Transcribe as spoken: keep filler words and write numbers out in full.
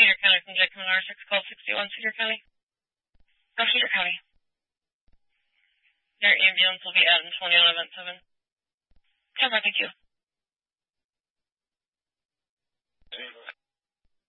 Cedar County from J County six, call sixty-one Cedar County. Go Cedar County. Their ambulance will be out in twenty eleven seven. Cover, thank you.